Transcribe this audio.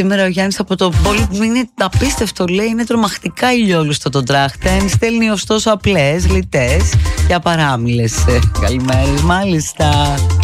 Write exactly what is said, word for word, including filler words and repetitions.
σήμερα ο Γιάννης από το πόλι που είναι απίστευτο, λέει, είναι τρομακτικά ηλιόλουστο το Τράχτεν. Στέλνει ωστόσο απλές, λιτές και απαράμιλες καλημέρες, μάλιστα.